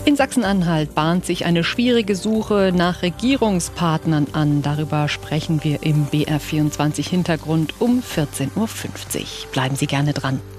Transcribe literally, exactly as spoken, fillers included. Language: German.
In Sachsen-Anhalt bahnt sich eine schwierige Suche nach Regierungspartnern an. Darüber sprechen wir im B R vierundzwanzig Hintergrund um vierzehn Uhr fünfzig. Bleiben Sie gerne dran.